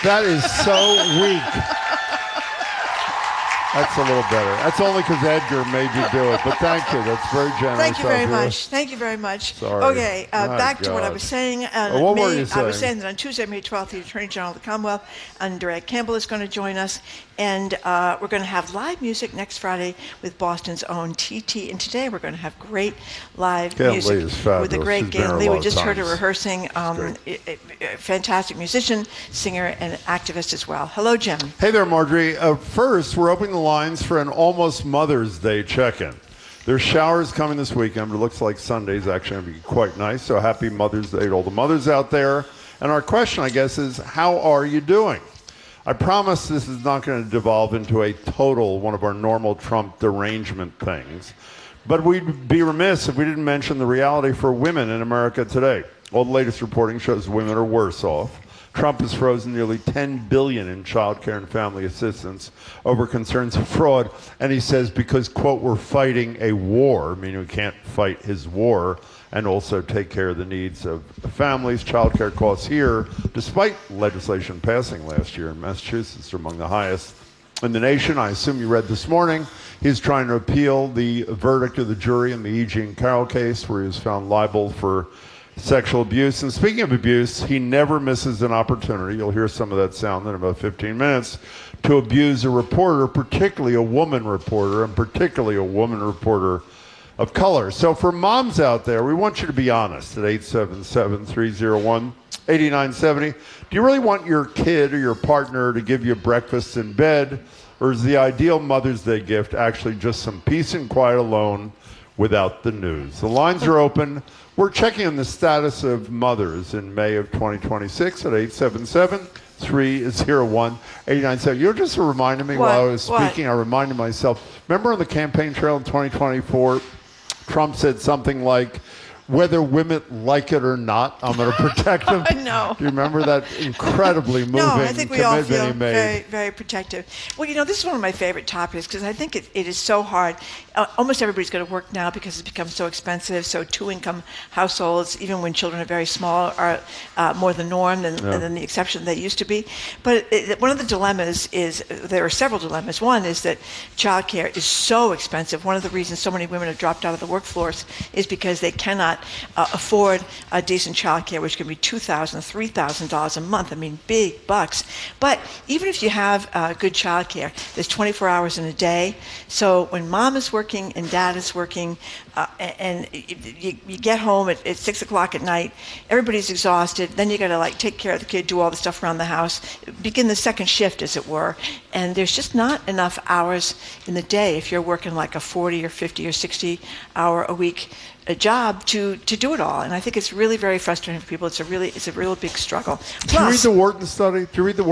That is so weak. That's a little better. That's only because Edgar made you do it. But thank you. That's very generous. Thank you very much. Thank you very much. Sorry. Okay, back to what I was saying. What were you saying? I was saying that on Tuesday, May 12th, the Attorney General of the Commonwealth, Andrea Campbell, is going to join us. And we're going to have live music next Friday with Boston's own TT. And today we're going to have great live music with the great Gail Lee. We just heard her rehearsing. Fantastic musician, singer, and activist as well. Hello, Jim. Hey there, Marjorie. First, we're opening the lines for an almost Mother's Day check-in. There's showers coming this weekend, but it looks like Sunday's actually going to be quite nice. So happy Mother's Day to all the mothers out there. And our question, I guess, is how are you doing? I promise this is not going to devolve into a total one of our normal Trump derangement things. But we'd be remiss if we didn't mention the reality for women in America today. All the latest reporting shows women are worse off. Trump has frozen nearly $10 billion in child care and family assistance over concerns of fraud. And he says because, quote, we're fighting a war, meaning we can't fight his war, and also take care of the needs of the families. Child care costs here, despite legislation passing last year in Massachusetts, are among the highest in the nation. I assume you read this morning. He's trying to appeal the verdict of the jury in the E. Jean Carroll case, where he was found liable for sexual abuse. And speaking of abuse, he never misses an opportunity, you'll hear some of that sound in about 15 minutes, to abuse a reporter, particularly a woman reporter, and particularly a woman reporter of color. So for moms out there, we want you to be honest at 877-301-8970. Do you really want your kid or your partner to give you breakfast in bed, or is the ideal Mother's Day gift actually just some peace and quiet alone without the news? The lines are open. We're checking on the status of mothers in May of 2026 at 877-301-8970. You know, just reminded me while I was speaking, I reminded myself, remember on the campaign trail in 2024, Trump said something like, whether women like it or not, I'm going to protect them. No. Do you remember that incredibly moving commitment I think we all feel he made? very, very protective. Well, you know, this is one of my favorite topics because I think it is so hard. Almost everybody's going to work now because it's become so expensive. So two-income households, even when children are very small, are more the norm than the exception they used to be. But one of the dilemmas is, there are several dilemmas. One is that childcare is so expensive. One of the reasons so many women have dropped out of the workforce is because they cannot afford a decent childcare, which can be $2,000, $3,000 a month. I mean, big bucks. But even if you have good childcare, there's 24 hours in a day. So when mom is working and dad is working, and you get home at 6 o'clock at night, everybody's exhausted. Then you got to take care of the kid, do all the stuff around the house, begin the second shift, as it were. And there's just not enough hours in the day if you're working like a 40 or 50 or 60 hour a week a job to do it all. And I think it's really very frustrating for people. It's a real big struggle. Did you read the Wharton study?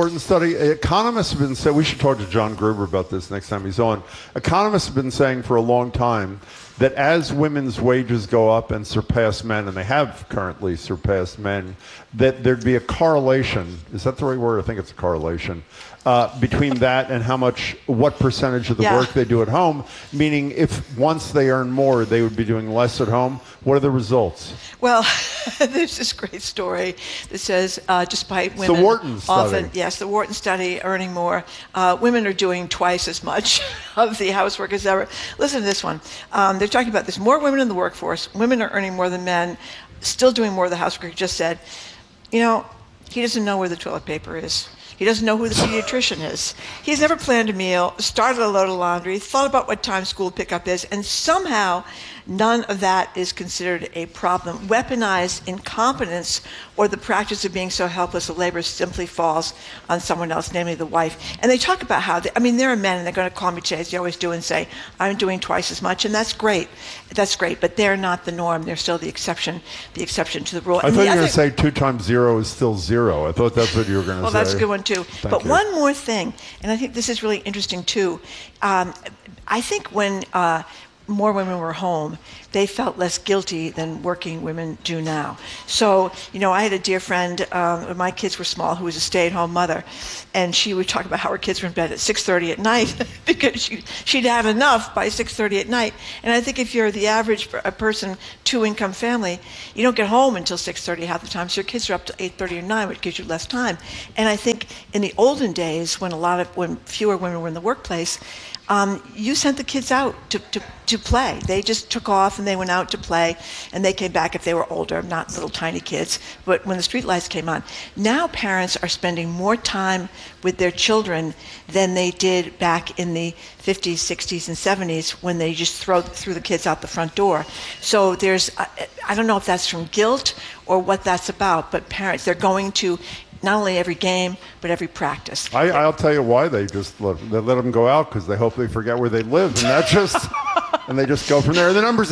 Economists have been saying, we should talk to John Gruber about this next time he's on. Economists have been saying for a long time that as women's wages go up and surpass men, and they have currently surpassed men, that there'd be a correlation. Is that the right word? I think it's a correlation. Between that and what percentage of the work they do at home, meaning if once they earn more, they would be doing less at home. What are the results? Well, there's this great story that says despite women the Wharton study. Often, yes, the Wharton study, earning more, women are doing twice as much of the housework as ever. Listen to this one. They're talking about this. More women in the workforce. Women are earning more than men, still doing more of the housework. He just said, you know, he doesn't know where the toilet paper is. He doesn't know who the pediatrician is. He's never planned a meal, started a load of laundry, thought about what time school pickup is, and somehow none of that is considered a problem. Weaponized incompetence or the practice of being so helpless that labor simply falls on someone else, namely the wife. And they talk about how, there are men, and they're going to call me today, as they always do, and say, I'm doing twice as much, and that's great. That's great, but they're not the norm. They're still the exception to the rule. I thought you were going to say 2 times 0 is still 0. I thought that's what you were going to say. Well, that's a good one, too. But one more thing, and I think this is really interesting, too. I think when more women were home, they felt less guilty than working women do now. So, I had a dear friend when my kids were small who was a stay-at-home mother, and she would talk about how her kids were in bed at 6:30 at night because she'd had enough by 6:30 at night. And I think if you're the average person, two-income family, you don't get home until 6:30 half the time, so your kids are up to 8:30 or 9, which gives you less time. And I think in the olden days, when fewer women were in the workplace, you sent the kids out to play. They just took off and they went out to play, and they came back if they were older, not little tiny kids, but when the street lights came on. Now parents are spending more time with their children than they did back in the 50s, 60s, and 70s when they just threw the kids out the front door. So I don't know if that's from guilt or what that's about, but parents, they're going to not only every game, but every practice. I'll tell you why they let them go out, because they hope they forget where they live, and that just and they just go from there. The number's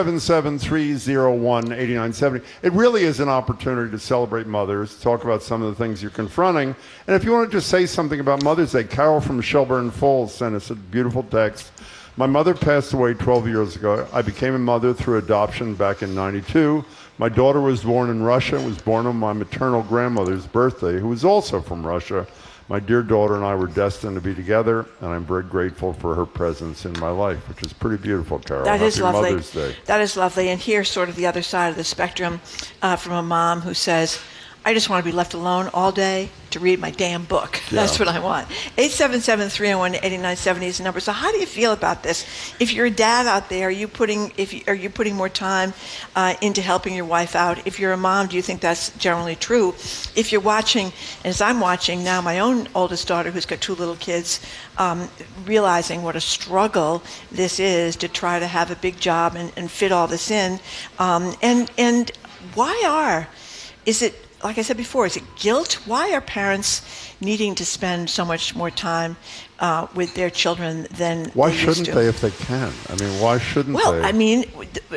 877-301-8970. It really is an opportunity to celebrate mothers, talk about some of the things you're confronting, and if you want to just say something about Mother's Day, Carol from Shelburne Falls sent us a beautiful text. My mother passed away 12 years ago. I became a mother through adoption back in '92. My daughter was born in Russia, was born on my maternal grandmother's birthday, who was also from Russia. My dear daughter and I were destined to be together, and I'm very grateful for her presence in my life, which is pretty beautiful, Carol. That is lovely. Mother's Day. That is lovely. And here's sort of the other side of the spectrum from a mom who says, I just want to be left alone all day to read my damn book. Yeah. That's what I want. 877-301-8970 is the number. So how do you feel about this? If you're a dad out there, are you putting more time into helping your wife out? If you're a mom, do you think that's generally true? If you're watching, as I'm watching now, my own oldest daughter, who's got 2 little kids, realizing what a struggle this is to try to have a big job and fit all this in. And why is it, like I said before, is it guilt? Why are parents needing to spend so much more time with their children than Why they used shouldn't to? they if they can? I mean, why shouldn't they? Well, I mean,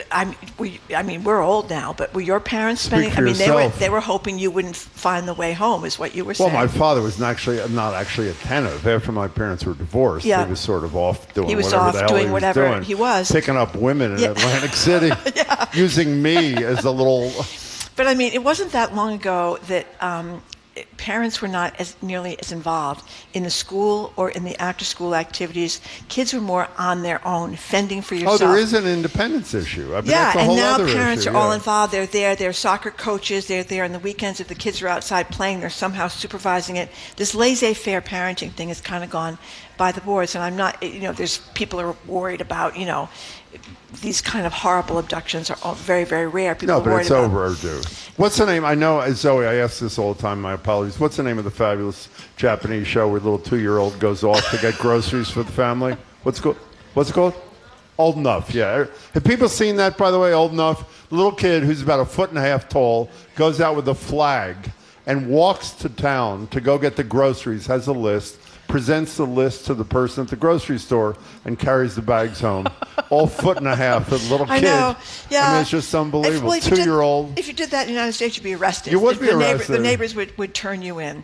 we're old now, but were your parents spending? Speak for they were hoping you wouldn't find the way home, is what you were saying. Well, my father was not actually attentive. After my parents were divorced, Yeah. he was sort of off doing He was whatever off the hell doing he was whatever doing. he was. Picking up women in Yeah. Atlantic City, using me as a little... But I mean, it wasn't that long ago that parents were not nearly as involved in the school or in the after-school activities. Kids were more on their own, fending for yourself. Oh, there is an independence issue. I mean, that's a and whole now other parents issue, are all involved. They're there. They're soccer coaches. They're there on the weekends. If the kids are outside playing, they're somehow supervising it. This laissez-faire parenting thing has kind of gone by the boards, and I'm not, there's people are worried about, these kind of horrible abductions are all very, very rare. People No, but worried it's about overdue. What's the name? I know, Zoe, I ask this all the time, my apologies. What's the name of the fabulous Japanese show where the little 2-year-old goes off to get groceries for the family? What's it called? Old Enough, yeah. Have people seen that, by the way, Old Enough? The little kid who's about 1.5 feet tall goes out with a flag and walks to town to go get the groceries, has a list, presents the list to the person at the grocery store, and carries the bags home. All 1.5 feet, the little kid. I know, yeah. I mean, it's just unbelievable. Well, 2-year-old. If you did that in the United States, you'd be arrested. You would be arrested. The neighbors would turn you in.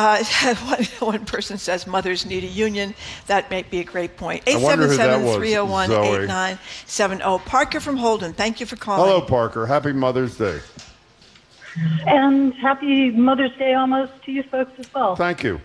One person says mothers need a union. That may be a great point. I wonder who that was, 877-301-8970. Parker from Holden, thank you for calling. Hello, Parker. Happy Mother's Day. And happy Mother's Day almost to you folks as well. Thank you.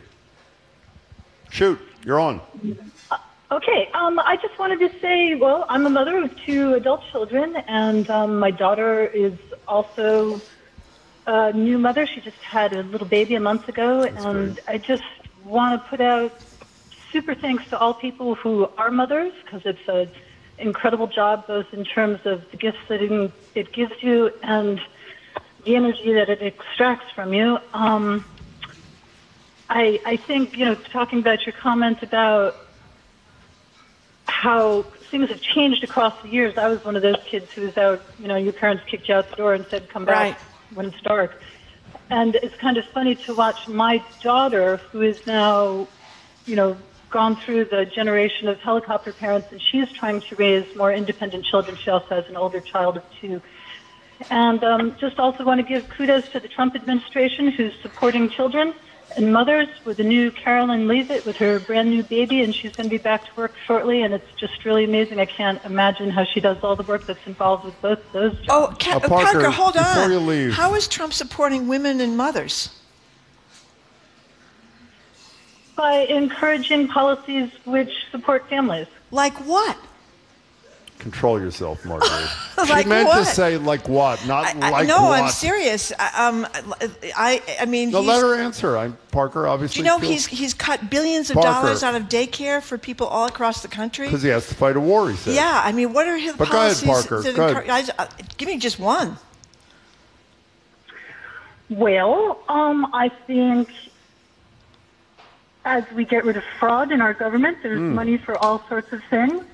Shoot, you're on. Okay, I just wanted to say, well, I'm a mother of 2 adult children, and my daughter is also a new mother. She just had a little baby a month ago, and I just want to put out super thanks to all people who are mothers, because it's an incredible job, both in terms of the gifts that it gives you and the energy that it extracts from you. I think, talking about your comment about how things have changed across the years, I was one of those kids who was out, your parents kicked you out the door and said, come back when it's dark. And it's kind of funny to watch my daughter, who is now, gone through the generation of helicopter parents, and she's trying to raise more independent children. She also has an older child of 2. And just also want to give kudos to the Trump administration, who's supporting children and mothers with the new Carolyn Leavitt with her brand new baby, and she's going to be back to work shortly, and it's just really amazing. I can't imagine how she does all the work that's involved with both those jobs. Parker, hold on. Before you leave. How is Trump supporting women and mothers? By encouraging policies which support families. Like what? Control yourself, Marjorie. Like she meant what? to say like what, not like no, what. I'm serious. I mean, No, let her answer. Parker obviously. Do you know he's cut billions of dollars out of daycare for people all across the country? Because he has to fight a war, he said. Yeah, I mean, what are his But policies? go ahead, Parker. Go ahead. Give me just one. Well, I think as we get rid of fraud in our government, there's money for all sorts of things.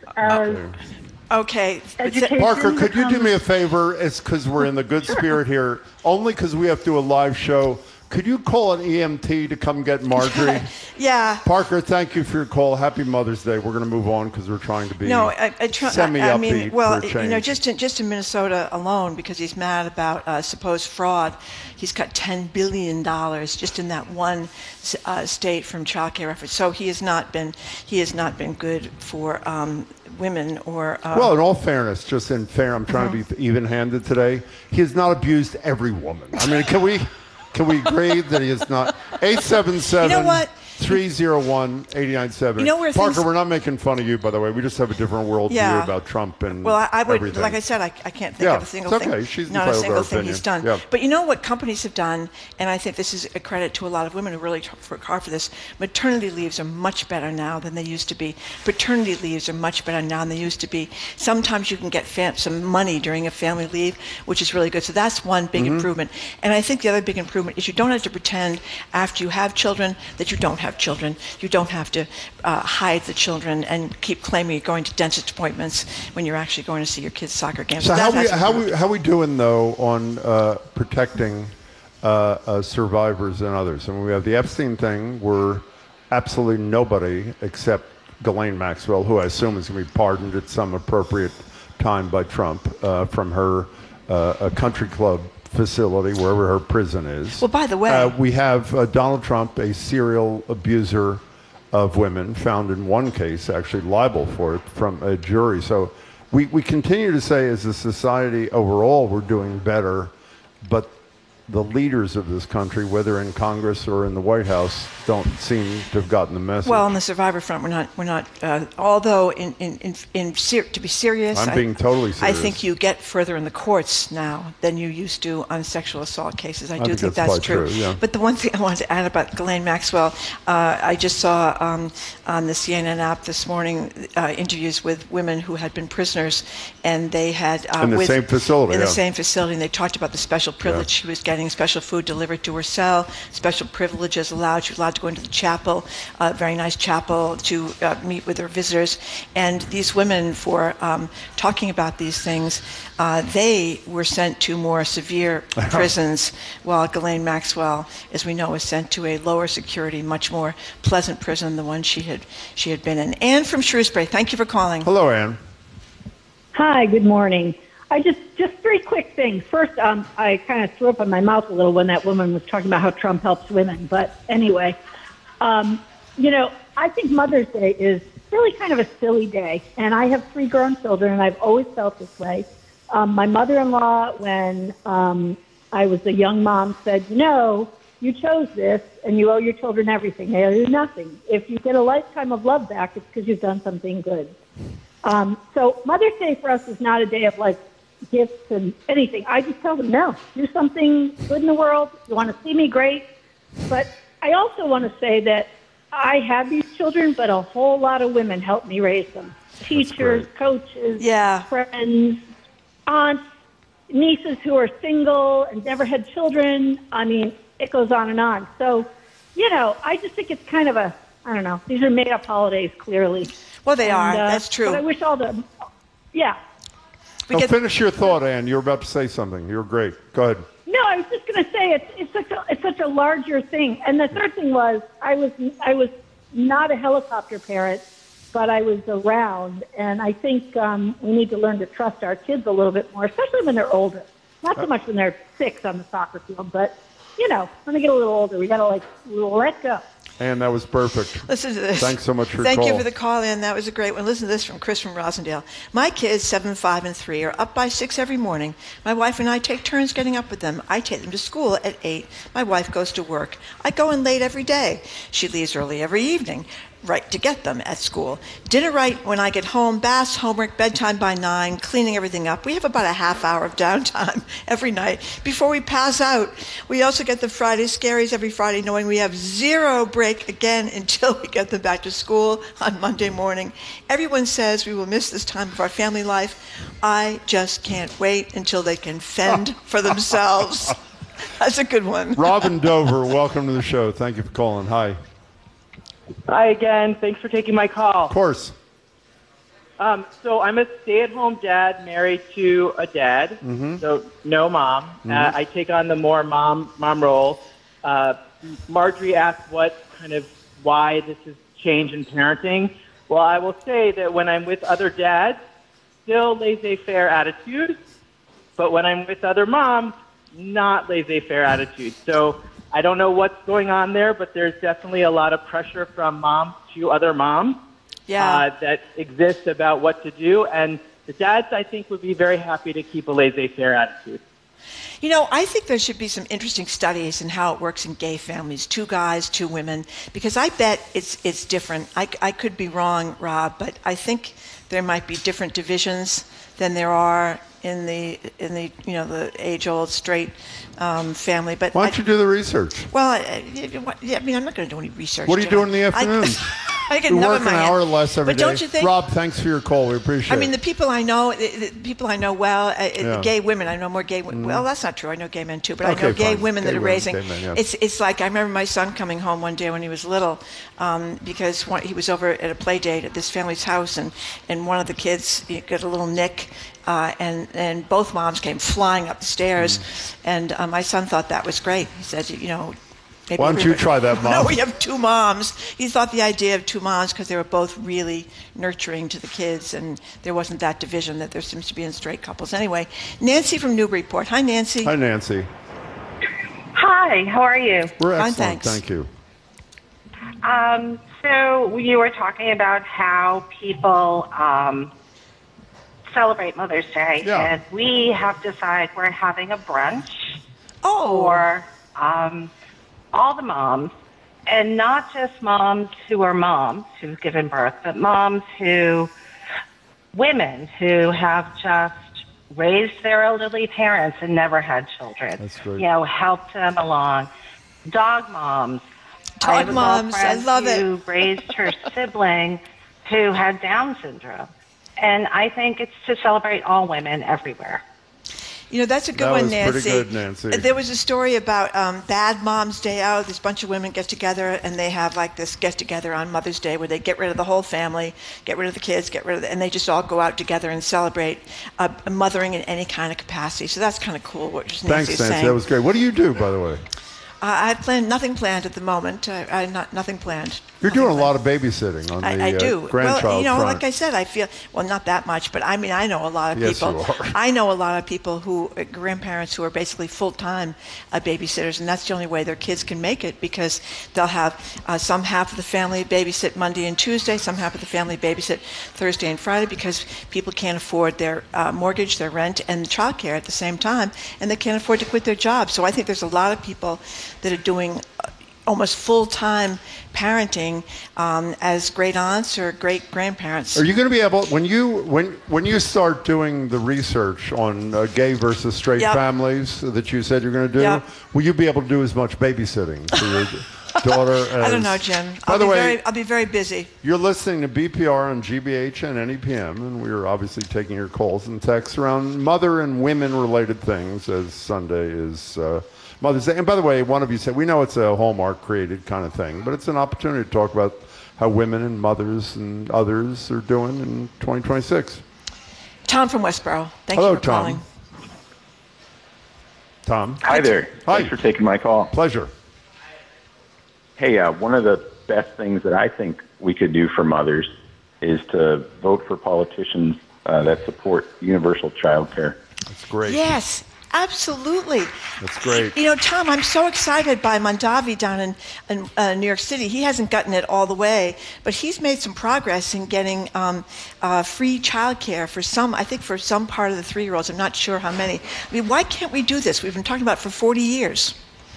Okay. Parker, could you do me a favor? It's because we're in the good spirit here. Only because we have to do a live show. Could you call an EMT to come get Marjorie? Yeah. Parker, thank you for your call. Happy Mother's Day. We're going to move on because we're trying to be semi-upbeat well, for a change. Just in Minnesota alone, because he's mad about supposed fraud, he's cut $10 billion just in that one state from child care efforts. So he has not been good for women or. Well, in all fairness, I'm trying to be even-handed today. He has not abused every woman. I mean, can we agree that he is not? 877. You know what? 301-897. You know where Parker, we're not making fun of you, by the way. We just have a different worldview about Trump and I would, everything. like I said, I can't think of a single it's okay. thing. She's not a entitled to her single thing opinion. he's done. Yeah. But you know what companies have done, and I think this is a credit to a lot of women who really work hard for this. Maternity leaves are much better now than they used to be. Paternity leaves are much better now than they used to be. Sometimes you can get some money during a family leave, which is really good. So that's one big improvement. And I think the other big improvement is you don't have to pretend after you have children that you don't have children. You don't have to hide the children and keep claiming you're going to dentist appointments when you're actually going to see your kids' soccer games. So how we doing though on protecting survivors and others? I mean, we have the Epstein thing where absolutely nobody except Ghislaine Maxwell, who I assume is going to be pardoned at some appropriate time by Trump from her country club facility, wherever her prison is. Well, by the way, we have Donald Trump, a serial abuser of women, found in one case actually liable for it from a jury. So we continue to say as a society overall we're doing better, but the leaders of this country, whether in Congress or in the White House, don't seem to have gotten the message. Well, on the survivor front, we're not. Although to be serious, I'm being totally serious. I think you get further in the courts now than you used to on sexual assault cases. I do think that's quite true. Yeah. But the one thing I wanted to add about Ghislaine Maxwell, I just saw on the CNN app this morning interviews with women who had been prisoners, and they had in the same facility. The same facility, and they talked about the special privilege she was getting. Special food delivered to her cell, special privileges allowed. She was allowed to go into the chapel, a very nice chapel, to meet with her visitors. And these women, for talking about these things, they were sent to more severe prisons, while Ghislaine Maxwell, as we know, was sent to a lower security, much more pleasant prison, the one she had been in. Anne from Shrewsbury, thank you for calling. Hello, Anne. Hi, good morning. I just three quick things. First, I kind of threw up in my mouth a little when that woman was talking about how Trump helps women. But anyway, I think Mother's Day is really kind of a silly day. And I have 3 grown children, and I've always felt this way. My mother-in-law, when I was a young mom, said, you chose this, and you owe your children everything. They owe you nothing. If you get a lifetime of love back, it's because you've done something good. So Mother's Day for us is not a day of, gifts and anything. I just tell them, no, do something good in the world. You want to see me, great. But I also want to say that I have these children, but a whole lot of women helped me raise them. Teachers, coaches, friends, aunts, nieces who are single and never had children. I mean, it goes on and on. So, I just think it's kind of these are made-up holidays, clearly. Well, they are. That's true. But I wish all the, Finish your thought, Anne. You're about to say something. You're great. Go ahead. No, I was just going to say it's such a larger thing. And the third thing was I was not a helicopter parent, but I was around. And I think we need to learn to trust our kids a little bit more, especially when they're older. Not so much when they're 6 on the soccer field, but when they get a little older, we got to like let go. And that was perfect. Listen to this. Thanks so much for your Thank call. you for the call in. That was a great one. Listen to this from Chris from Rosendale. My kids, 7, 5, and 3, are up by 6 every morning. My wife and I take turns getting up with them. I take them to school at 8. My wife goes to work. I go in late every day. She leaves early every evening, right to get them at school. Dinner right when I get home, baths, homework, bedtime by 9, cleaning everything up. We have about a half hour of downtime every night before we pass out. We also get the Friday scaries every Friday, knowing we have zero break again until we get them back to school on Monday morning. Everyone says we will miss this time of our family life. I just can't wait until they can fend for themselves. That's a good one. Robin Dover, welcome to the show. Thank you for calling. Hi. Hi again. Thanks for taking my call. Of course. So I'm a stay-at-home dad married to a dad, so no mom. I take on the more mom role. Marjorie asked why this is change in parenting. Well, I will say that when I'm with other dads, still laissez-faire attitude, but when I'm with other moms, not laissez-faire attitude. So I don't know what's going on there, but there's definitely a lot of pressure from moms to other moms that exists about what to do. And the dads, I think, would be very happy to keep a laissez-faire attitude. I think there should be some interesting studies in how it works in gay families, 2 guys, 2 women, because I bet it's different. I could be wrong, Rob, but I think there might be different divisions than there are in the the age-old straight family. But why don't you do the research? Well, I'm not going to do any research. What are you doing in the afternoon? I get we enough work in my an head. hour less every but day. Don't you think? Rob, thanks for your call. We appreciate it. I mean, the people I know well, gay women. I know more gay women. Well, that's not true. I know gay men too, but I know gay women that are raising. Men, It's like I remember my son coming home one day when he was little, because he was over at a play date at this family's house, and one of the kids got a little nick. And both moms came flying up the stairs, and my son thought that was great. He said, maybe why don't you try that, Mom? No, we have 2 moms. He thought the idea of 2 moms, because they were both really nurturing to the kids, and there wasn't that division that there seems to be in straight couples. Anyway, Nancy from Newburyport. Hi, Nancy. Hi, Nancy. Hi, how are you? We're Fine, excellent. thanks. Thank you. So you were talking about how people celebrate Mother's Day, and we have decided we're having a brunch for all the moms, and not just moms who are moms who've given birth, but women who have just raised their elderly parents and never had children. That's great. Helped them along. Dog moms. Dog moms, I love it. Who raised her sibling who had Down syndrome. And I think it's to celebrate all women everywhere. That's a good That one, was Nancy. pretty good, Nancy. There was a story about Bad Moms Day Out. This bunch of women get together, and they have like this get-together on Mother's Day where they get rid of the whole family, get rid of the kids, and they just all go out together and celebrate mothering in any kind of capacity. So that's kind of cool what Nancy's Thanks, Nancy. saying. That was great. What do you do, by the way? I have nothing planned at the moment. Nothing planned. You're doing a lot of babysitting on the I do. grandchild well, front. like I said, I feel, not that much, but I know a lot of Yes, people. you are. I know a lot of people grandparents who are basically full-time babysitters, and that's the only way their kids can make it, because they'll have some half of the family babysit Monday and Tuesday, some half of the family babysit Thursday and Friday, because people can't afford their mortgage, their rent, and childcare at the same time, and they can't afford to quit their job. So I think there's a lot of people that are doing almost full-time parenting as great aunts or great grandparents. Are you going to be able, when you start doing the research on gay versus straight families that you said you're going to do, will you be able to do as much babysitting for your daughter as... I don't know, Jim. By the way, I'll be very busy. You're listening to BPR on GBH and NEPM, and we're obviously taking your calls and texts around mother and women-related things, as Sunday is... Mother's Day. And by the way, one of you said, we know it's a Hallmark created kind of thing, but it's an opportunity to talk about how women and mothers and others are doing in 2026. Tom from Westboro. Thank Hello, you for calling. Tom. Hi there. Hi. Thanks for taking my call. Pleasure. Hey, one of the best things that I think we could do for mothers is to vote for politicians that support universal child care. That's great. Yes. Absolutely. That's great. You know, Tom, I'm so excited by Mondavi down in New York City. He hasn't gotten it all the way, but he's made some progress in getting free childcare for some, I think for some part of the 3-year-olds. I'm not sure how many. I mean, why can't we do this? We've been talking about it for 40 years.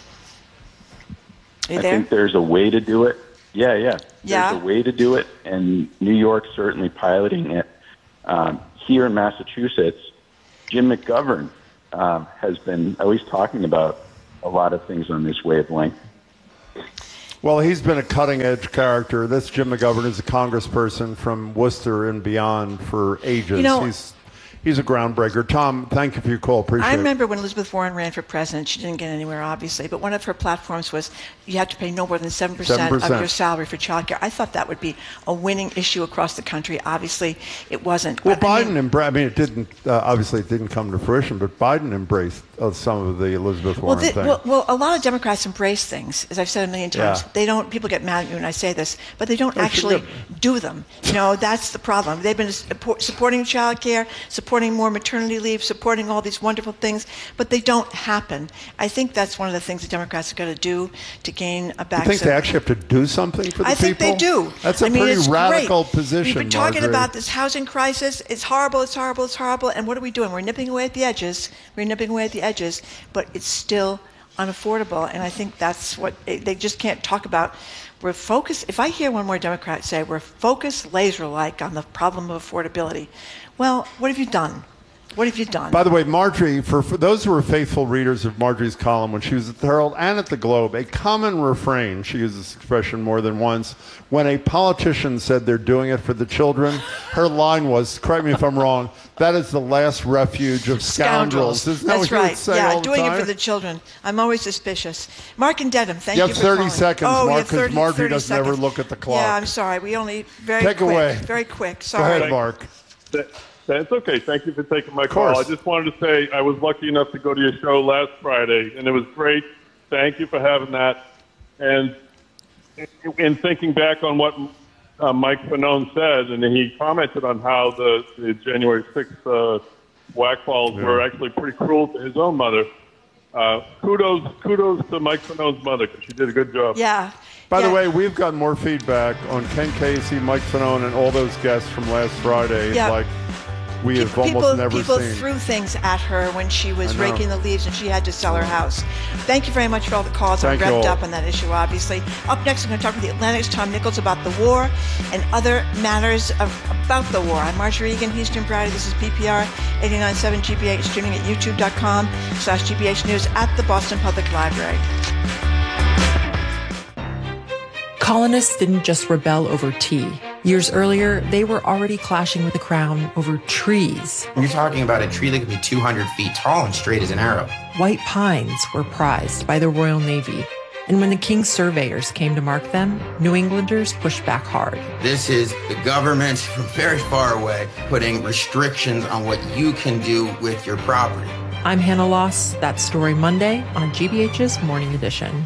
Are you there? I think there's a way to do it. Yeah. There's a way to do it, and New York's certainly piloting it. Here in Massachusetts, Jim McGovern has been always talking about a lot of things on this wavelength. Well, he's been a cutting-edge character. This Jim McGovern is a congressperson from Worcester and beyond for ages. You know, He's a groundbreaker. Tom, thank you for your call. Appreciate it. I remember when Elizabeth Warren ran for president, she didn't get anywhere, obviously, but one of her platforms was you have to pay no more than 7% of your salary for child care. I thought that would be a winning issue across the country. Obviously, it wasn't. Well, Biden it didn't, obviously it didn't come to fruition, but Biden embraced some of the Elizabeth Warren things. Well, a lot of Democrats embrace things, as I've said a million times. Yeah. They don't, people get mad at me when I say this, but they don't actually do them. You know, that's the problem. They've been supporting child care, supporting more maternity leave, supporting all these wonderful things, but they don't happen. I think that's one of the things the Democrats are going to do to gain a back. You think they actually have to do something for the people? I think they do. That's a pretty radical position, We've been talking Marjorie. about this housing crisis. It's horrible, it's horrible, it's horrible. And what are we doing? We're nipping away at the edges. But it's still unaffordable. And I think that's what they just can't talk about. We're focused. If I hear one more Democrat say we're focused laser-like on the problem of affordability, well, what have you done? What have you done? By the way, Marjorie, for those who are faithful readers of Marjorie's column when she was at the Herald and at the Globe, a common refrain, she used this expression more than once, when a politician said they're doing it for the children, her line was, correct me if I'm wrong, that is the last refuge of scoundrels. Isn't that That's what you would right. say Yeah, all the doing time? it for the children. I'm always suspicious. Mark and Dedham, thank You you have for 30 calling. seconds, Oh, Mark, because Marjorie 30 doesn't ever seconds. look at the clock. Yeah, I'm sorry. We only Take away. Very quick. Go Sorry. ahead, Mark. That's okay. Thank you for taking my call. I just wanted to say I was lucky enough to go to your show last Friday, and it was great. Thank you for having that. And in thinking back on what Mike Fanone said, and he commented on how the January 6th whack-falls were actually pretty cruel to his own mother. Kudos to Mike Fanone's mother, because she did a good job. Yeah. By the way, we've got more feedback on Ken Casey, Mike Fanone, and all those guests from last Friday. Yeah. Like we have almost never people seen. threw things at her when she was raking the leaves and she had to sell her house. Thank you very much for all the calls. I'm revved up on that issue, obviously. Up next, I'm going to talk with the Atlantic's Tom Nichols about the war and other matters about the war. I'm Marjorie Egan, he's Jim Browdy. This is BPR 89.7 GBH, streaming at youtube.com/GBH News at the Boston Public Library. Colonists didn't just rebel over tea. Years earlier, they were already clashing with the crown over trees. You're talking about a tree that could be 200 feet tall and straight as an arrow. White pines were prized by the Royal Navy. And when the King's surveyors came to mark them, New Englanders pushed back hard. This is the government from very far away putting restrictions on what you can do with your property. I'm Hannah Loss. That's Story Monday on GBH's Morning Edition.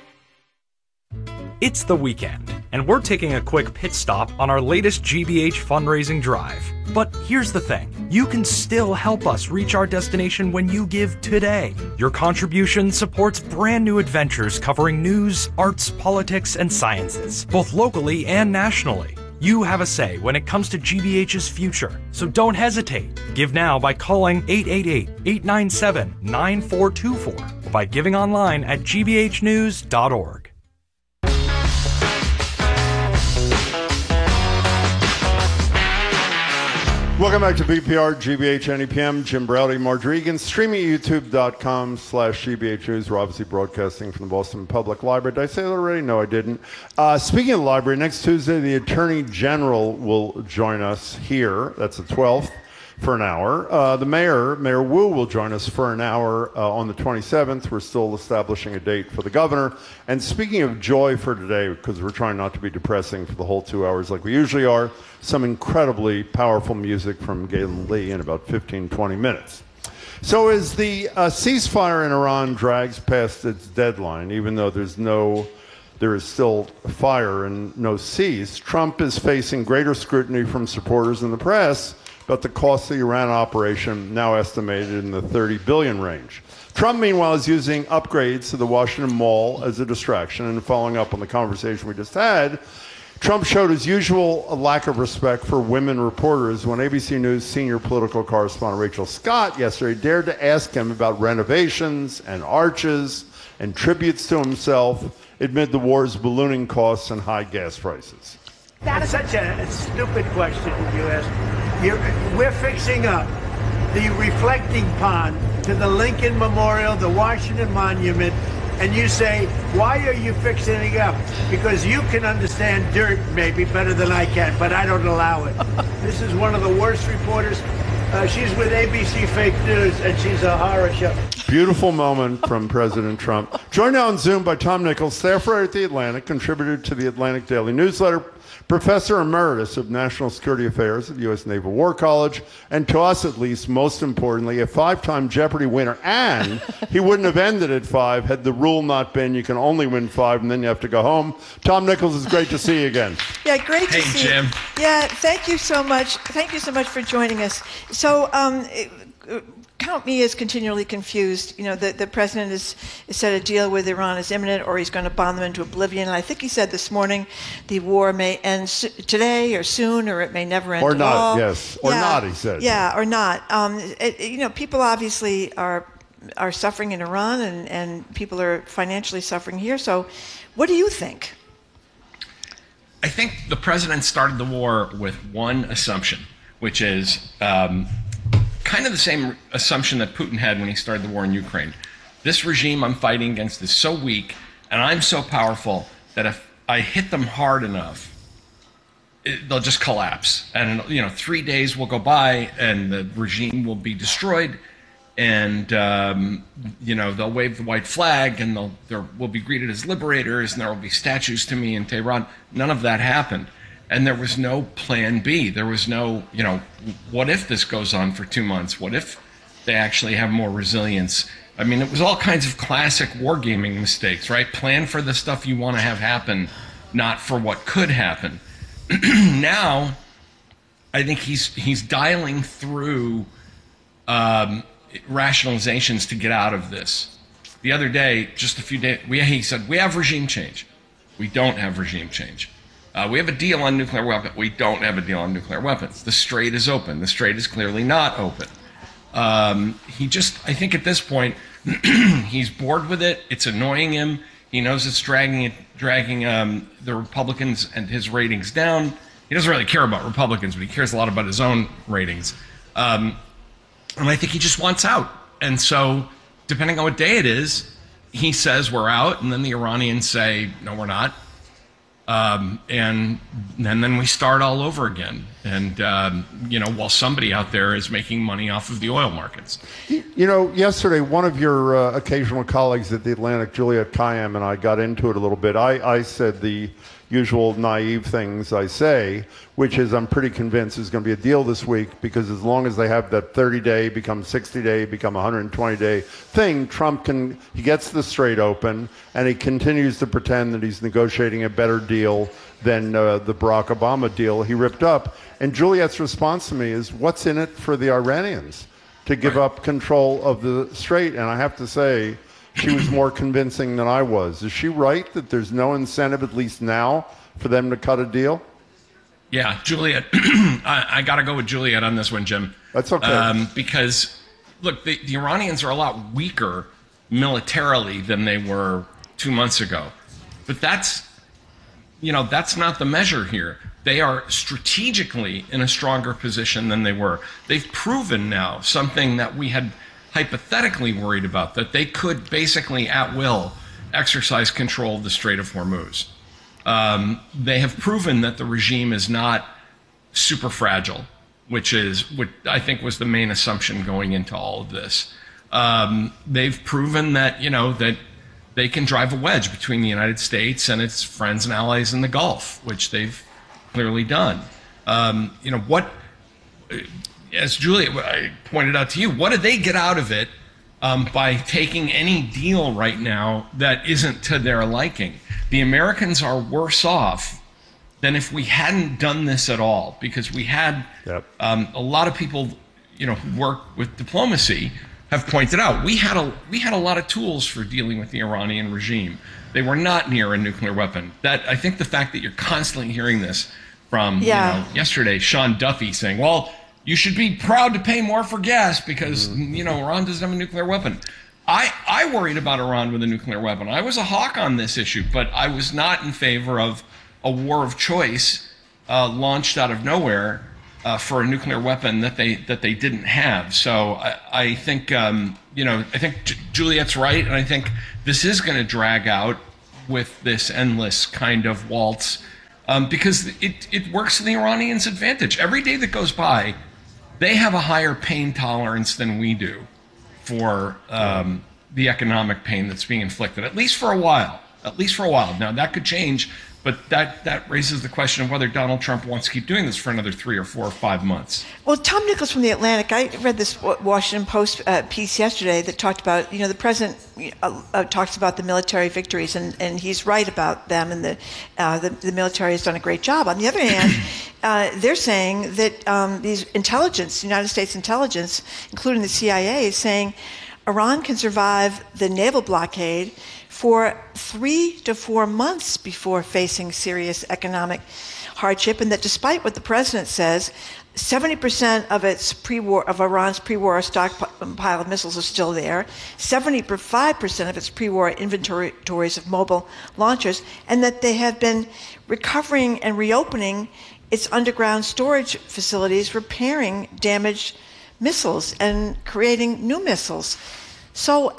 It's the weekend, and we're taking a quick pit stop on our latest GBH fundraising drive. But here's the thing. You can still help us reach our destination when you give today. Your contribution supports brand new adventures covering news, arts, politics, and sciences, both locally and nationally. You have a say when it comes to GBH's future, so don't hesitate. Give now by calling 888-897-9424 or by giving online at gbhnews.org. Welcome back to BPR, GBH, NEPM, Jim Browdy, Marjorie Egan, streaming at youtube.com/GBH News. We're obviously broadcasting from the Boston Public Library. Did I say that already? No, I didn't. Speaking of the library, next Tuesday, the Attorney General will join us here. That's the 12th. For an hour. The Mayor Wu, will join us for an hour on the 27th. We're still establishing a date for the Governor. And speaking of joy for today, because we're trying not to be depressing for the whole 2 hours like we usually are, some incredibly powerful music from Galen Lee in about 15, 20 minutes. So as the ceasefire in Iran drags past its deadline, even though there is still fire and no cease, Trump is facing greater scrutiny from supporters in the press but the cost of the Iran operation now estimated in the $30 billion range. Trump, meanwhile, is using upgrades to the Washington Mall as a distraction. And following up on the conversation we just had, Trump showed his usual lack of respect for women reporters when ABC News senior political correspondent Rachel Scott yesterday dared to ask him about renovations and arches and tributes to himself amid the war's ballooning costs and high gas prices. That is such a stupid question you ask. We're fixing up the reflecting pond to the Lincoln Memorial, the Washington Monument, and you say, why are you fixing it up? Because you can understand dirt maybe better than I can, but I don't allow it. This is one of the worst reporters. She's with ABC Fake News, and she's a horror show. Beautiful moment from President Trump. Joined now on Zoom by Tom Nichols, staff writer at The Atlantic, contributor to the Atlantic Daily Newsletter, Professor Emeritus of National Security Affairs at the U.S. Naval War College, and to us at least, most importantly, a 5-time Jeopardy winner. And he wouldn't have ended at 5 had the rule not been you can only win 5 and then you have to go home. Tom Nichols, it's great to see you again. Yeah, great to see you. Hey, Jim. Yeah, thank you so much. Thank you so much for joining us. So, count me as continually confused. You know, the president has said a deal with Iran is imminent, or he's going to bomb them into oblivion. And I think he said this morning the war may end today or soon, or it may never end or at not, all. Yes, or not, he said. Yeah, or not. You know, people obviously are suffering in Iran, and people are financially suffering here. So what do you think? I think the president started the war with one assumption, which is kind of the same assumption that Putin had when he started the war in Ukraine. This regime I'm fighting against is so weak, and I'm so powerful that if I hit them hard enough, they'll just collapse. And, 3 days will go by, and the regime will be destroyed, and, they'll wave the white flag, and they will be greeted as liberators, and there will be statues to me in Tehran. None of that happened. And there was no plan B. There was no, what if this goes on for 2 months? What if they actually have more resilience? I mean, it was all kinds of classic wargaming mistakes, right? Plan for the stuff you want to have happen, not for what could happen. Now, I think he's dialing through rationalizations to get out of this. The other day, just a few days, he said, we have regime change. We don't have regime change. We have a deal on nuclear weapons. We don't have a deal on nuclear weapons. The Strait is open. The Strait is clearly not open. I think at this point, he's bored with it. It's annoying him. He knows it's dragging the Republicans and his ratings down. He doesn't really care about Republicans, but he cares a lot about his own ratings. And I think he just wants out. And so, depending on what day it is, he says we're out, and then the Iranians say, no, we're not. And then we start all over again. And, while somebody out there is making money off of the oil markets. Yesterday, one of your occasional colleagues at The Atlantic, Juliette Kayyem, and I got into it a little bit. I said the usual naive things I say, which is I'm pretty convinced there's going to be a deal this week, because as long as they have that 30-day, become 60-day, become 120-day thing, he gets the Strait open, and he continues to pretend that he's negotiating a better deal than the Barack Obama deal he ripped up. And Juliette's response to me is, what's in it for the Iranians to give up control of the Strait? And I have to say, she was more convincing than I was. Is she right that there's no incentive, at least now, for them to cut a deal? Yeah, Juliette. I got to go with Juliette on this one, Jim. That's okay. Because, look, the Iranians are a lot weaker militarily than they were 2 months ago. But that's not the measure here. They are strategically in a stronger position than they were. They've proven now something that we had hypothetically worried about, that they could basically at will exercise control of the Strait of Hormuz. They have proven that the regime is not super fragile, which I think was the main assumption going into all of this. They've proven that, that they can drive a wedge between the United States and its friends and allies in the Gulf, which they've clearly done. As Julia pointed out to you, what do they get out of it by taking any deal right now that isn't to their liking? The Americans are worse off than if we hadn't done this at all, because we had a lot of people, who work with diplomacy have pointed out we had a lot of tools for dealing with the Iranian regime. They were not near a nuclear weapon. That I think the fact that you're constantly hearing this from yesterday, Sean Duffy saying, well, you should be proud to pay more for gas because Iran doesn't have a nuclear weapon. I worried about Iran with a nuclear weapon. I was a hawk on this issue, but I was not in favor of a war of choice launched out of nowhere for a nuclear weapon that they didn't have. So I think I think Juliet's right, and I think this is going to drag out with this endless kind of waltz because it works to the Iranians' advantage. Every day that goes by, they have a higher pain tolerance than we do for the economic pain that's being inflicted, at least for a while. Now, that could change, but that raises the question of whether Donald Trump wants to keep doing this for another 3 or 4 or 5 months. Well, Tom Nichols from The Atlantic, I read this Washington Post piece yesterday that talked about, the president talks about the military victories, and he's right about them, and the military has done a great job. On the other hand, they're saying that these intelligence, United States intelligence, including the CIA, is saying Iran can survive the naval blockade for 3 to 4 months before facing serious economic hardship, and that despite what the president says, 70% of Iran's pre-war stockpile of missiles are still there, 75% of its pre-war inventories of mobile launchers, and that they have been recovering and reopening its underground storage facilities, repairing damaged missiles and creating new missiles. So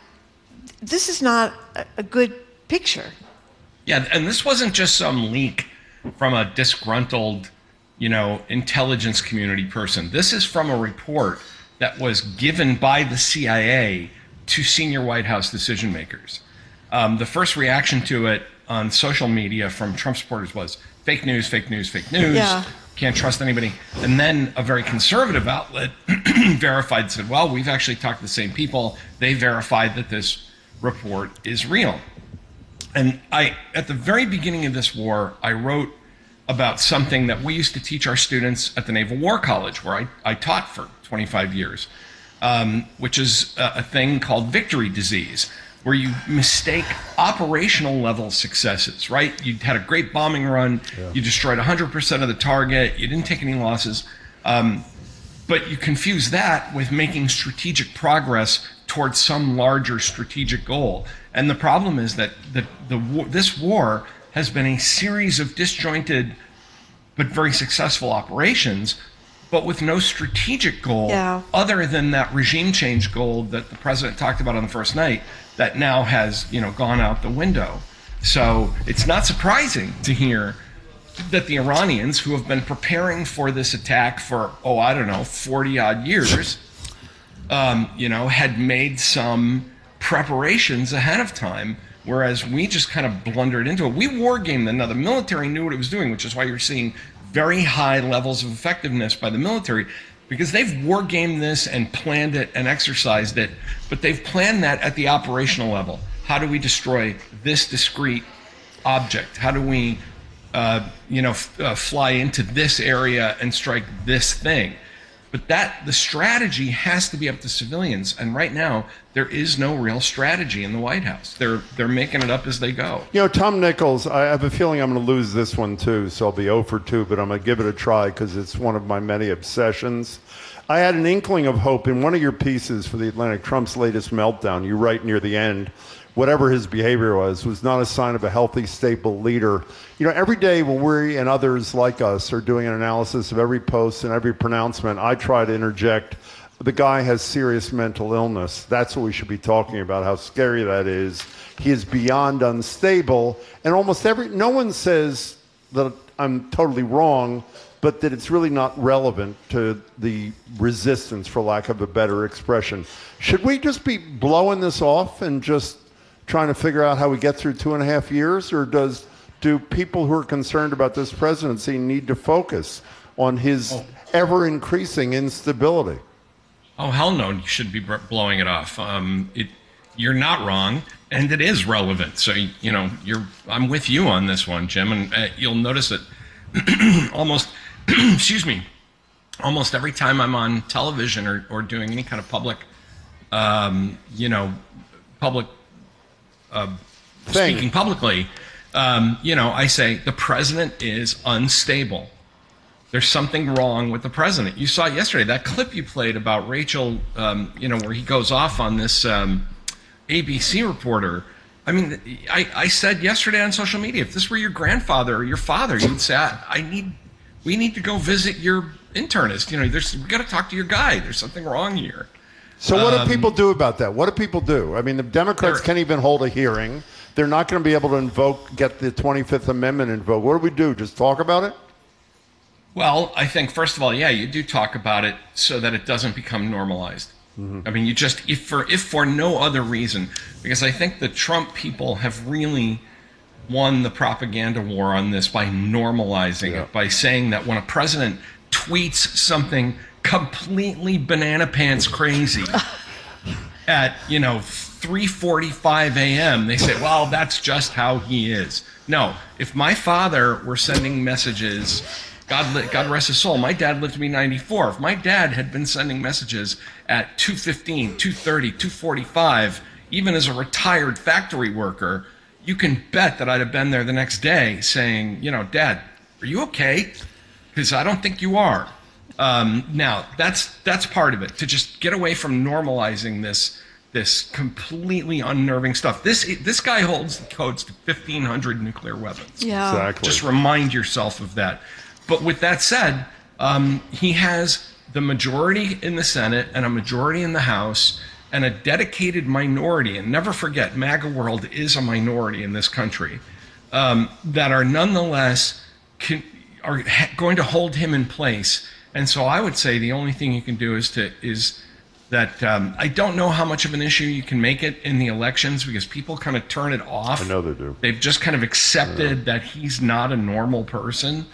this is not a good picture. Yeah, and this wasn't just some leak from a disgruntled, intelligence community person. This is from a report that was given by the CIA to senior White House decision makers. The first reaction to it on social media from Trump supporters was fake news, fake news, fake news. Yeah. Can't trust anybody. And then a very conservative outlet verified, said, well, we've actually talked to the same people. They verified that this report is real. And at the very beginning of this war, I wrote about something that we used to teach our students at the Naval War College, where I taught for 25 years, which is a thing called victory disease, where you mistake operational level successes, right? You had a great bombing run, you destroyed 100% of the target, you didn't take any losses, but you confuse that with making strategic progress towards some larger strategic goal. And the problem is that this war has been a series of disjointed but very successful operations, but with no strategic goal other than that regime change goal that the president talked about on the first night that now has gone out the window. So it's not surprising to hear that the Iranians, who have been preparing for this attack for 40 odd years, had made some preparations ahead of time, whereas we just kind of blundered into it. We war gamed them. Now the military knew what it was doing, which is why you're seeing very high levels of effectiveness by the military, because they've war gamed this and planned it and exercised it, but they've planned that at the operational level. How do we destroy this discrete object? How do we fly into this area and strike this thing? But the strategy has to be up to civilians, and right now there is no real strategy in the White House. They're making it up as they go. Tom Nichols, I have a feeling I'm going to lose this one too, so I'll be 0 for 2, but I'm going to give it a try because it's one of my many obsessions. I had an inkling of hope in one of your pieces for The Atlantic, Trump's latest meltdown. You write near the end, whatever his behavior was not a sign of a healthy, stable leader. Every day when we and others like us are doing an analysis of every post and every pronouncement, I try to interject, the guy has serious mental illness. That's what we should be talking about, how scary that is. He is beyond unstable. And no one says that I'm totally wrong, but that it's really not relevant to the resistance, for lack of a better expression. Should we just be blowing this off and just trying to figure out how we get through 2.5 years, or do people who are concerned about this presidency need to focus on his ever-increasing instability? Oh, hell no, you shouldn't be blowing it off. You're not wrong. and it is relevant. So, you know, I'm with you on this one, Jim, and you'll notice that almost, excuse me, almost every time I'm on television or doing any kind of public, speaking publicly, I say the president is unstable. There's something wrong with the president. You saw it yesterday, that clip you played about Rachel, where he goes off on this ABC reporter. I mean, I said yesterday on social media, if this were your grandfather or your father, you'd say, we need to go visit your internist. You know, we got to talk to your guy. There's something wrong here. So what do people do about that? What do people do? I mean, the Democrats can't even hold a hearing. They're not going to be able to get the 25th Amendment invoked. What do we do? Just talk about it? Well, I think, first of all, yeah, you do talk about it so that it doesn't become normalized. Mm-hmm. I mean, if for no other reason, because I think the Trump people have really won the propaganda war on this by normalizing it, by saying that when a president tweets something completely banana pants crazy at, 3:45 a.m., they say, well, that's just how he is. No, if my father were sending messages, God rest his soul, my dad lived to be 94. If my dad had been sending messages at 2:15, 2:30, 2:45, even as a retired factory worker, you can bet that I'd have been there the next day saying, Dad, are you okay? Because I don't think you are. Now, that's part of it, to just get away from normalizing this completely unnerving stuff. This guy holds the codes to 1,500 nuclear weapons. Yeah. Exactly. Just remind yourself of that. But with that said, he has the majority in the Senate and a majority in the House and a dedicated minority, and never forget, MAGA world is a minority in this country, that are nonetheless are going to hold him in place. And so I would say the only thing you can do is that I don't know how much of an issue you can make it in the elections, because people kind of turn it off. I know they do. They've just kind of accepted that he's not a normal person,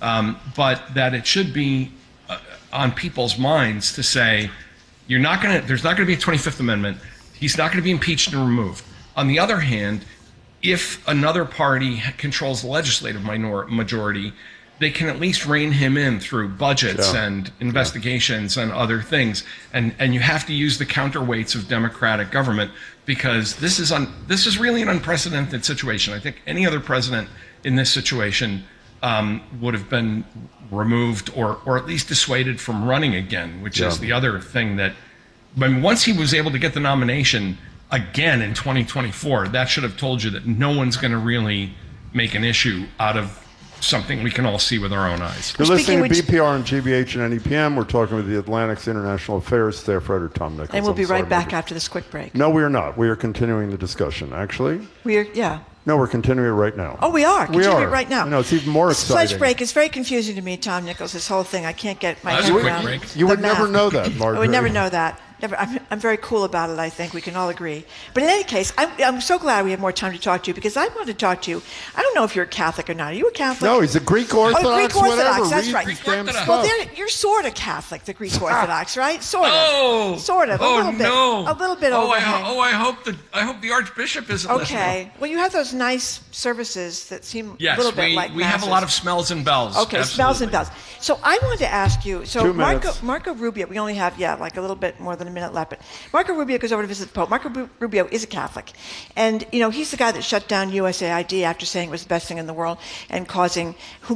but that it should be on people's minds to say, there's not going to be a 25th Amendment. He's not going to be impeached and removed. On the other hand, if another party controls the legislative majority, they can at least rein him in through budgets and investigations and other things. And you have to use the counterweights of democratic government, because this is really an unprecedented situation. I think any other president in this situation would have been removed or at least dissuaded from running again, which is the other thing that, once he was able to get the nomination again in 2024, that should have told you that no one's going to really make an issue out of something we can all see with our own eyes. You're listening to BPR and GBH and NEPM. We're talking with the Atlantic's International Affairs staff writer, Tom Nichols. And we'll be right back after this quick break. No, we are not. We are continuing the discussion, actually. No, we're continuing it right now. Oh, we are. Continuing it right now. No, it's even more exciting. Pledge break is very confusing to me, Tom Nichols, this whole thing. I can't get my head around. You would never know that, Margaret. I would never know that. I'm very cool about it, I think. We can all agree. But in any case, I'm so glad we have more time to talk to you, because I want to talk to you. I don't know if you're a Catholic or not. Are you a Catholic? No, he's a Greek Orthodox. Oh, Greek Orthodox, that's right. Well, you're sort of Catholic, the Greek Orthodox, right? Sort of. Oh, sort of. A little bit overhang. I hope the Archbishop isn't listening. Okay. Well, you have those nice services that seem a little bit like we have a lot of smells and bells. Okay, absolutely. Smells and bells. So I wanted to ask you, 2 minutes. Marco Rubio, we only have, like a little bit more than a minute left, but Marco Rubio goes over to visit the Pope. Marco Rubio is a Catholic. And, he's the guy that shut down USAID after saying it was the best thing in the world and causing who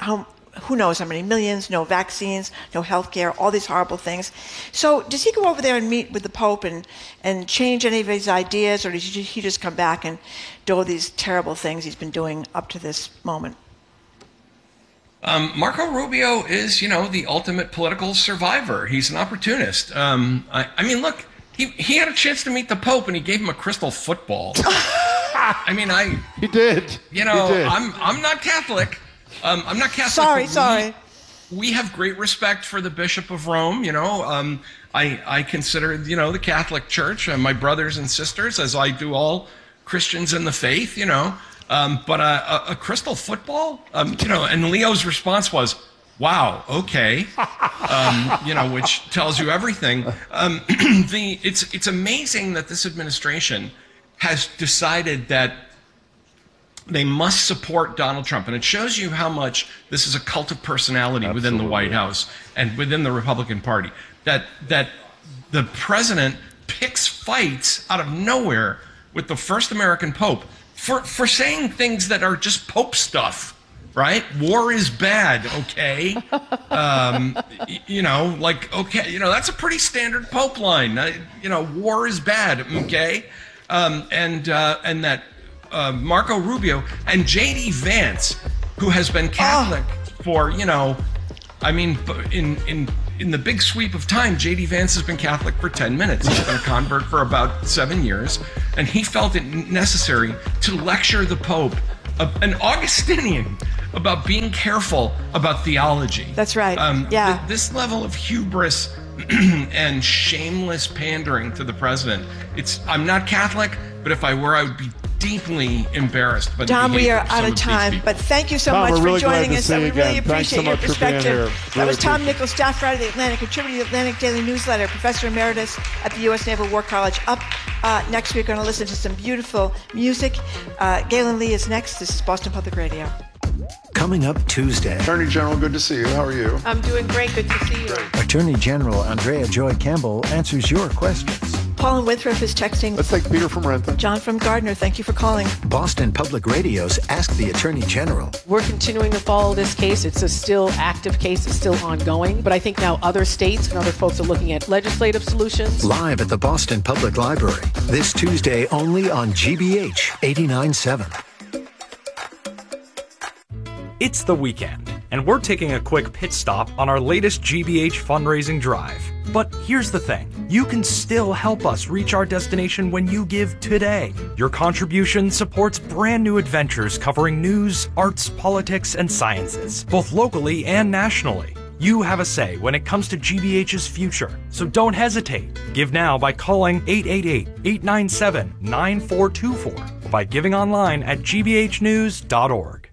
knows how many millions, no vaccines, no health care, all these horrible things. So does he go over there and meet with the Pope and change any of his ideas, or does he just come back and do all these terrible things he's been doing up to this moment? Marco Rubio is, the ultimate political survivor. He's an opportunist. Look, he had a chance to meet the Pope, and he gave him a crystal football. He did. I'm not Catholic. I'm not Catholic. Sorry. We have great respect for the Bishop of Rome. I consider, the Catholic Church my brothers and sisters, as I do all Christians in the faith. But a crystal football, and Leo's response was, "Wow, okay," which tells you everything. It's amazing that this administration has decided that they must support Donald Trump. And it shows you how much this is a cult of personality within the White House and within the Republican Party. That the president picks fights out of nowhere with the first American Pope for saying things that are just Pope stuff, right? War is bad, okay? That's a pretty standard Pope line. War is bad, okay? And that Marco Rubio and J.D. Vance, who has been Catholic for, in the big sweep of time, J.D. Vance has been Catholic for 10 minutes. He's been a convert for about 7 years, and he felt it necessary to lecture the Pope, an Augustinian, about being careful about theology. That's right. This level of hubris and shameless pandering to the president. I'm not Catholic, but if I were, I would be deeply embarrassed. But Tom, we are out of time, but thank you so much for joining us. We really appreciate your perspective. That was Tom Nichols, staff writer of the Atlantic, contributor to the Atlantic Daily Newsletter, professor emeritus at the U.S. Naval War College. Up next, we're going to listen to some beautiful music. Galen Lee is next. This is Boston Public Radio. Coming up Tuesday. Attorney General, good to see you. How are you? I'm doing great. Good to see you. Attorney General Andrea Joy Campbell answers your questions. Paul in Winthrop is texting. Let's take Peter from Renton. John from Gardner, thank you for calling. Boston Public Radio's Ask the Attorney General. We're continuing to follow this case. It's a still active case. It's still ongoing. But I think now other states and other folks are looking at legislative solutions. Live at the Boston Public Library. This Tuesday only on GBH 89.7. It's the weekend, and we're taking a quick pit stop on our latest GBH fundraising drive. But here's the thing. You can still help us reach our destination when you give today. Your contribution supports brand new adventures covering news, arts, politics, and sciences, both locally and nationally. You have a say when it comes to GBH's future, so don't hesitate. Give now by calling 888-897-9424 or by giving online at gbhnews.org.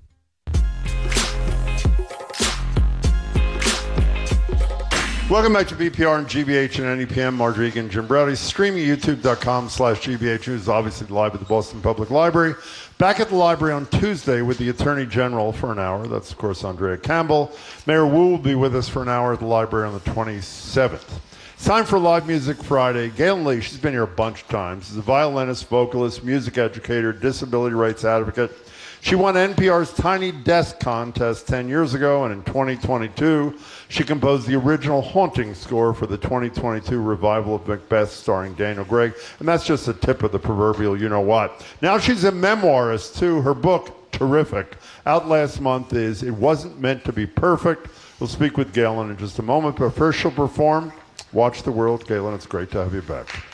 Welcome back to BPR and GBH and NEPM. Margery Egan, Jim Browdy, streaming youtube.com/GBH News, obviously live at the Boston Public Library. Back at the library on Tuesday with the Attorney General for an hour. That's, of course, Andrea Campbell. Mayor Wu will be with us for an hour at the library on the 27th. It's time for Live Music Friday. Galen Lee, she's been here a bunch of times. She's a violinist, vocalist, music educator, disability rights advocate. She won NPR's Tiny Desk contest 10 years ago, and in 2022, she composed the original Haunting score for the 2022 revival of Macbeth starring Daniel Craig, and that's just the tip of the proverbial you-know-what. Now she's a memoirist, too. Her book, terrific, out last month, is It Wasn't Meant to Be Perfect. We'll speak with Galen in just a moment, but first she'll perform Watch the World. Galen, it's great to have you back.